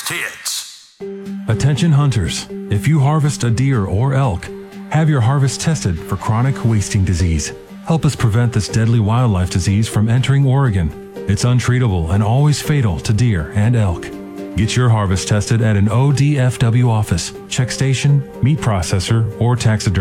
tits. Attention hunters, if you harvest a deer or elk, have your harvest tested for chronic wasting disease. Help us prevent this deadly wildlife disease from entering Oregon. It's untreatable and always fatal to deer and elk. Get your harvest tested at an ODFW office, check station, meat processor, or taxidermy.